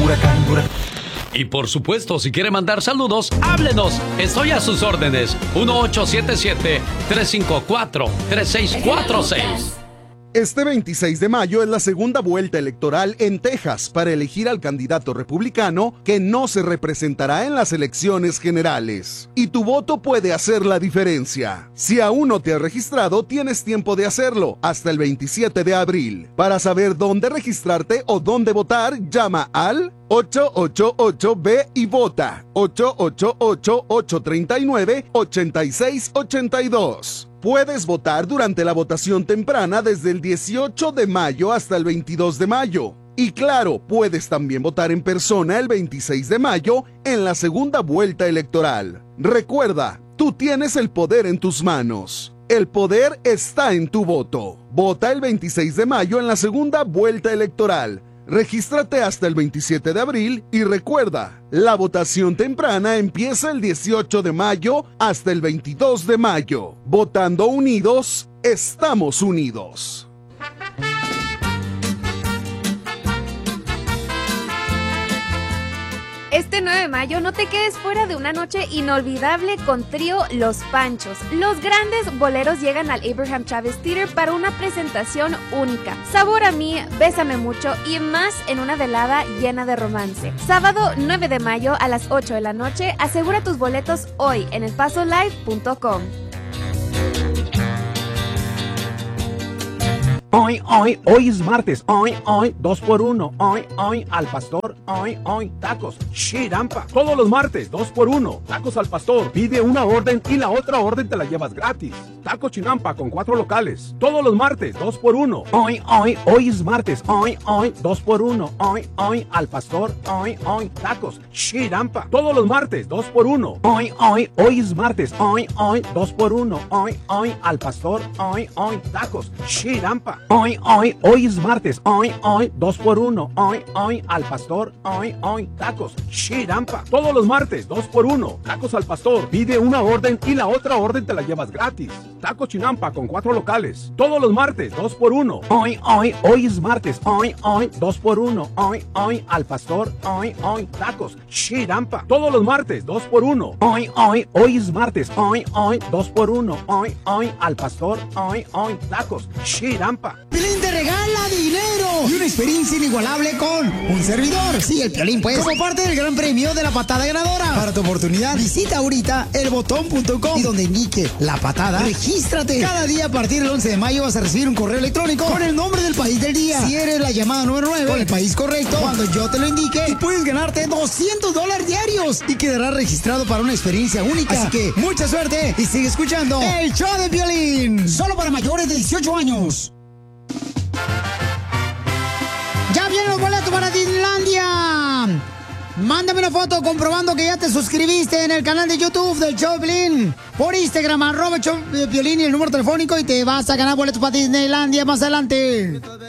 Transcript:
Huracán, huracán. Y por supuesto, si quiere mandar saludos, háblenos. Estoy a sus órdenes. 1877-354-3646. Este 26 de mayo es la segunda vuelta electoral en Texas para elegir al candidato republicano que no se representará en las elecciones generales. Y tu voto puede hacer la diferencia. Si aún no te has registrado, tienes tiempo de hacerlo hasta el 27 de abril. Para saber dónde registrarte o dónde votar, llama al 888-B y vota. 888-839-8682. Puedes votar durante la votación temprana desde el 18 de mayo hasta el 22 de mayo. Y claro, puedes también votar en persona el 26 de mayo en la segunda vuelta electoral. Recuerda, tú tienes el poder en tus manos. El poder está en tu voto. Vota el 26 de mayo en la segunda vuelta electoral. Regístrate hasta el 27 de abril y recuerda, la votación temprana empieza el 18 de mayo hasta el 22 de mayo. Votando unidos, estamos unidos. Este 9 de mayo no te quedes fuera de una noche inolvidable con Trío Los Panchos. Los grandes boleros llegan al Abraham Chávez Theater para una presentación única. Sabor a mí, Bésame mucho y más en una velada llena de romance. Sábado 9 de mayo a las 8 de la noche, asegura tus boletos hoy en elpasolive.com. Hoy es martes, hoy, 2x1, hoy, al pastor, hoy, tacos, chirampa. Todos los martes, 2x1, tacos al pastor. Pide una orden y la otra orden te la llevas gratis. Taco chinampa con 4 locales. Todos los martes, 2x1. Hoy es martes, hoy, 2x1, hoy, al pastor, hoy, tacos, chirampa. Todos los martes, 2x1. Hoy es martes, hoy, 2x1, hoy, al pastor, hoy, tacos, chirampa. Hoy es martes, hoy, 2x1, hoy, al pastor, hoy, tacos, chirampa. Todos los martes, 2x1, tacos al pastor. Pide una orden y la otra orden te la llevas gratis. Taco chinampa con 4 locales. Todos los martes, 2x1. Hoy es martes, hoy, 2x1, hoy, al pastor, hoy, tacos, chirampa. Todos los martes, 2x1. Hoy es martes, hoy, 2x1, hoy, al pastor, hoy, tacos, chirampa. Piolín te regala dinero y una experiencia inigualable con un servidor. Sí, el Piolín, pues. Como parte del gran premio de la patada ganadora. Para tu oportunidad, visita ahorita elbotón.com y donde indique la patada, regístrate. Cada día a partir del 11 de mayo vas a recibir un correo electrónico con el nombre del país del día. Si eres la llamada número 9 con el país correcto, cuando yo te lo indique, y puedes ganarte $200 diarios y quedarás registrado para una experiencia única. Así que mucha suerte y sigue escuchando el show de Piolín. Solo para mayores de 18 años. ¡Ya vienen los boletos para Disneylandia! Mándame una foto comprobando que ya te suscribiste en el canal de YouTube del Show de Piolín. Por Instagram, @Show de Piolín y el número telefónico y te vas a ganar boletos para Disneylandia más adelante.